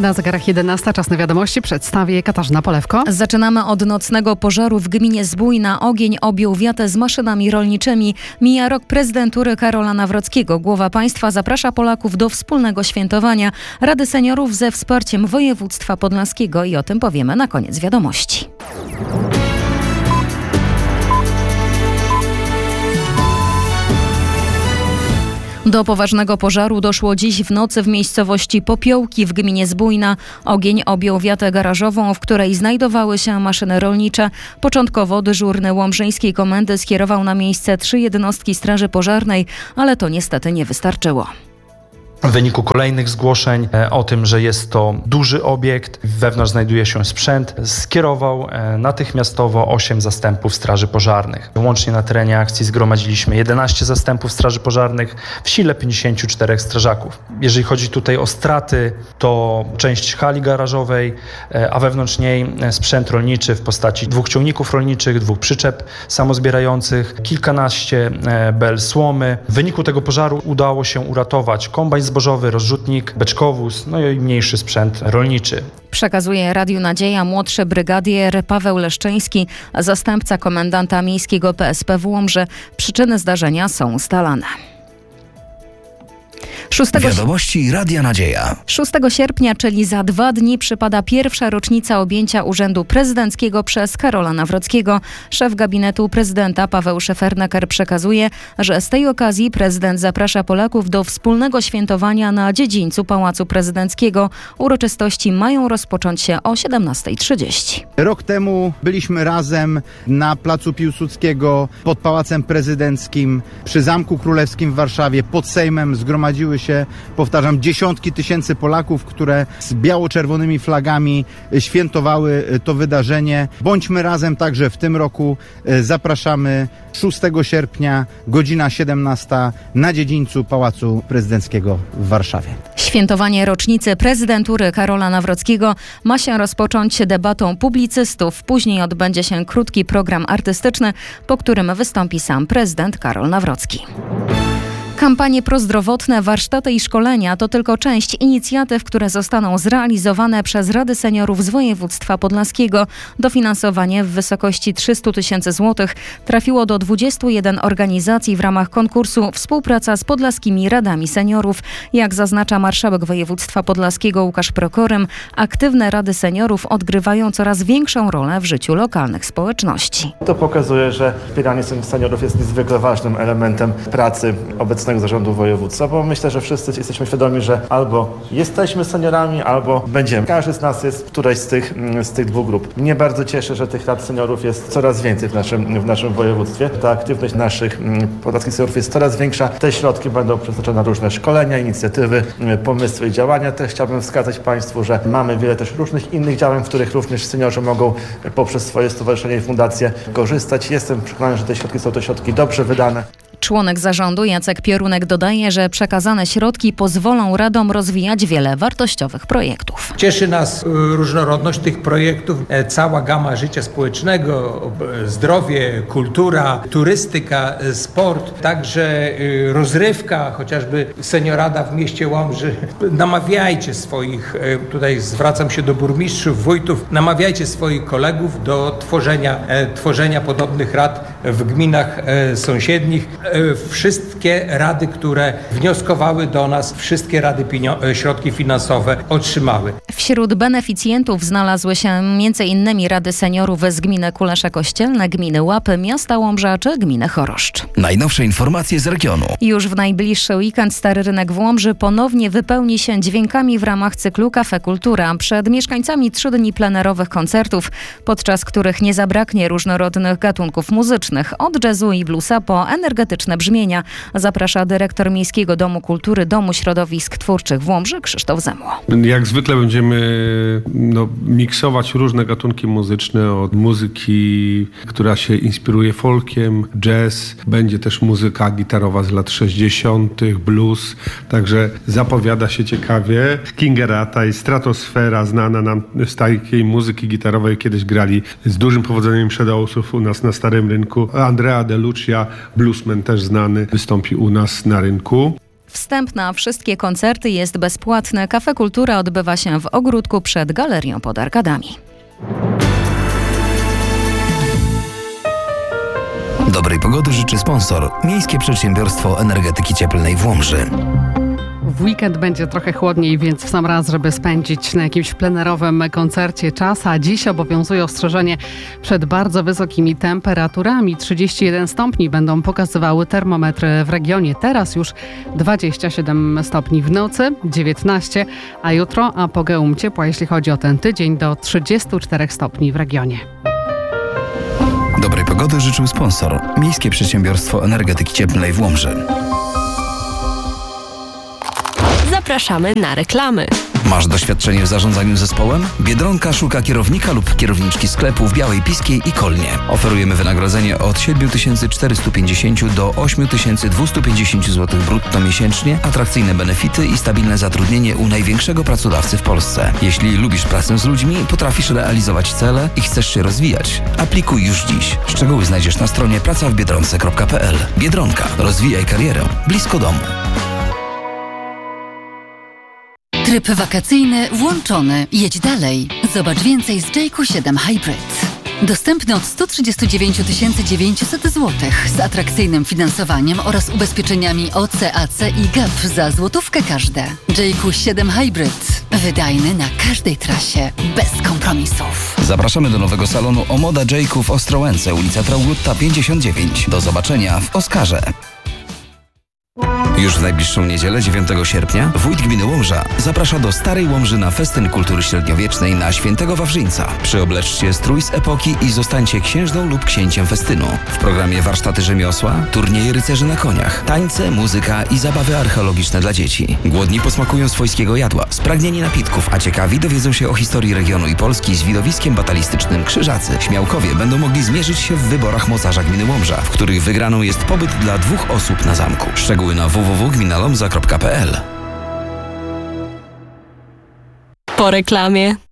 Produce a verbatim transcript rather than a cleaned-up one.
Na zegarach jedenasta, czas na wiadomości, przedstawi Katarzyna Polewko. Zaczynamy od nocnego pożaru w gminie Zbójna. Ogień objął wiatę z maszynami rolniczymi. Mija rok prezydentury Karola Nawrockiego. Głowa państwa zaprasza Polaków do wspólnego świętowania Rady Seniorów ze wsparciem województwa podlaskiego i o tym powiemy na koniec wiadomości. Do poważnego pożaru doszło dziś w nocy w miejscowości Popiołki w gminie Zbójna. Ogień objął wiatę garażową, w której znajdowały się maszyny rolnicze. Początkowo dyżurny Łomżyńskiej Komendy skierował na miejsce trzy jednostki straży pożarnej, ale to niestety nie wystarczyło. W wyniku kolejnych zgłoszeń o tym, że jest to duży obiekt, wewnątrz znajduje się sprzęt, skierował natychmiastowo osiem zastępów straży pożarnych. Łącznie na terenie akcji zgromadziliśmy jedenaście zastępów straży pożarnych, w sile pięćdziesięciu czterech strażaków. Jeżeli chodzi tutaj o straty, to część hali garażowej, a wewnątrz niej sprzęt rolniczy w postaci dwóch ciągników rolniczych, dwóch przyczep samozbierających, kilkanaście bel słomy. W wyniku tego pożaru udało się uratować kombajn zbożowy, rozrzutnik, beczkowóz, no i mniejszy sprzęt rolniczy. Przekazuje Radiu Nadzieja młodszy brygadier Paweł Leszczyński, zastępca komendanta miejskiego P S P w Łomży. Przyczyny zdarzenia są ustalane. szóstego Wiadomości Radia Nadzieja. szóstego sierpnia, czyli za dwa dni, przypada pierwsza rocznica objęcia urzędu prezydenckiego przez Karola Nawrockiego. Szef gabinetu prezydenta Paweł Szefernaker przekazuje, że z tej okazji prezydent zaprasza Polaków do wspólnego świętowania na dziedzińcu Pałacu Prezydenckiego. Uroczystości mają rozpocząć się o siedemnasta trzydzieści. Rok temu byliśmy razem na Placu Piłsudskiego, pod Pałacem Prezydenckim, przy Zamku Królewskim w Warszawie, pod Sejmem zgromadziły się, powtarzam, dziesiątki tysięcy Polaków, które z biało-czerwonymi flagami świętowały to wydarzenie. Bądźmy razem także w tym roku. Zapraszamy szóstego sierpnia, godzina siedemnasta na dziedzińcu Pałacu Prezydenckiego w Warszawie. Świętowanie rocznicy prezydentury Karola Nawrockiego ma się rozpocząć debatą publicystów. Później odbędzie się krótki program artystyczny, po którym wystąpi sam prezydent Karol Nawrocki. Kampanie prozdrowotne, warsztaty i szkolenia to tylko część inicjatyw, które zostaną zrealizowane przez Rady Seniorów z województwa podlaskiego. Dofinansowanie w wysokości trzysta tysięcy złotych trafiło do dwudziestu jeden organizacji w ramach konkursu Współpraca z Podlaskimi Radami Seniorów. Jak zaznacza marszałek województwa podlaskiego Łukasz Prokorym, aktywne Rady Seniorów odgrywają coraz większą rolę w życiu lokalnych społeczności. To pokazuje, że wspieranie seniorów jest niezwykle ważnym elementem pracy obecnego zarządu województwa, bo myślę, że wszyscy jesteśmy świadomi, że albo jesteśmy seniorami, albo będziemy. Każdy z nas jest w którejś z tych, z tych dwóch grup. Mnie bardzo cieszy, że tych rad seniorów jest coraz więcej w naszym, w naszym województwie. Ta aktywność naszych podlaskich seniorów jest coraz większa. Te środki będą przeznaczone na różne szkolenia, inicjatywy, pomysły i działania. Też chciałbym wskazać Państwu, że mamy wiele też różnych innych działań, w których również seniorzy mogą poprzez swoje stowarzyszenia i fundacje korzystać. Jestem przekonany, że te środki są to środki dobrze wydane. Członek zarządu Jacek Piorunek dodaje, że przekazane środki pozwolą radom rozwijać wiele wartościowych projektów. Cieszy nas różnorodność tych projektów, cała gama życia społecznego, zdrowie, kultura, turystyka, sport, także rozrywka, chociażby seniorada w mieście Łomży. Namawiajcie swoich, tutaj zwracam się do burmistrzów, wójtów, namawiajcie swoich kolegów do tworzenia, tworzenia podobnych rad w gminach sąsiednich. Wszystkie rady, które wnioskowały do nas, wszystkie rady pienio- środki finansowe otrzymały. Wśród beneficjentów znalazły się między innymi Rady Seniorów z gminy Kulesze Kościelne, gminy Łapy, miasta Łomża czy gminy Choroszcz. Najnowsze informacje z regionu. Już w najbliższy weekend Stary Rynek w Łomży ponownie wypełni się dźwiękami w ramach cyklu Cafe Kultura. Przed mieszkańcami trzy dni plenerowych koncertów, podczas których nie zabraknie różnorodnych gatunków muzycznych, od jazzu i bluesa po energetyczne brzmienia. Zaprasza dyrektor Miejskiego Domu Kultury Domu Środowisk Twórczych w Łomży Krzysztof Zemło. Jak zwykle będziemy no, miksować różne gatunki muzyczne, od muzyki, która się inspiruje folkiem, jazz, będzie też muzyka gitarowa z lat sześćdziesiątych, blues, także zapowiada się ciekawie. Kingerata i Stratosfera, znana nam z takiej muzyki gitarowej, kiedyś grali z dużym powodzeniem Shadowsów u nas na Starym Rynku. Andrea De Lucia, bluesman też znany, wystąpi u nas na rynku. Wstęp na wszystkie koncerty jest bezpłatny. Cafe Kultura odbywa się w ogródku przed galerią pod arkadami. Dobrej pogody życzy sponsor Miejskie Przedsiębiorstwo Energetyki Cieplnej w Łomży. W weekend będzie trochę chłodniej, więc w sam raz, żeby spędzić na jakimś plenerowym koncercie czas, a dziś obowiązuje ostrzeżenie przed bardzo wysokimi temperaturami. trzydzieści jeden stopni będą pokazywały termometry w regionie. Teraz już dwadzieścia siedem stopni w nocy, dziewiętnaście, a jutro apogeum ciepła, jeśli chodzi o ten tydzień, do trzydziestu czterech stopni w regionie. Dobrej pogody życzył sponsor Miejskie Przedsiębiorstwo Energetyki Cieplnej w Łomży. Zapraszamy na reklamy. Masz doświadczenie w zarządzaniu zespołem? Biedronka szuka kierownika lub kierowniczki sklepu w Białej Piskiej i Kolnie. Oferujemy wynagrodzenie od siedem tysięcy czterysta pięćdziesiąt do osiem tysięcy dwieście pięćdziesiąt złotych brutto miesięcznie, atrakcyjne benefity i stabilne zatrudnienie u największego pracodawcy w Polsce. Jeśli lubisz pracę z ludźmi, potrafisz realizować cele i chcesz się rozwijać, aplikuj już dziś. Szczegóły znajdziesz na stronie praca w biedronce kropka p l. Biedronka. Rozwijaj karierę blisko domu. Tryb wakacyjny włączony. Jedź dalej. Zobacz więcej z Jayco siedem Hybrid. Dostępny od sto trzydzieści dziewięć tysięcy dziewięćset złotych z atrakcyjnym finansowaniem oraz ubezpieczeniami O C, A C i G A P za złotówkę każde. Jayco siedem Hybrid. Wydajny na każdej trasie. Bez kompromisów. Zapraszamy do nowego salonu Omoda Jayco w Ostrołęce, ulica Traugutta pięćdziesiąt dziewięć. Do zobaczenia w Oskarze. Już w najbliższą niedzielę, dziewiątego sierpnia, wójt gminy Łomża zaprasza do Starej Łomży na festyn kultury średniowiecznej na Świętego Wawrzyńca. Przyobleczcie strój z epoki i zostańcie księżną lub księciem festynu. W programie warsztaty rzemiosła, turnieje rycerzy na koniach, tańce, muzyka i zabawy archeologiczne dla dzieci. Głodni posmakują swojskiego jadła, spragnieni napitków, a ciekawi dowiedzą się o historii regionu i Polski z widowiskiem batalistycznym Krzyżacy. Śmiałkowie będą mogli zmierzyć się w wyborach mocarza gminy Łomża, w których wygraną jest pobyt dla dwóch osób na zamku. Szczegóły na w w w kropka gmina lomza kropka p l. Po reklamie.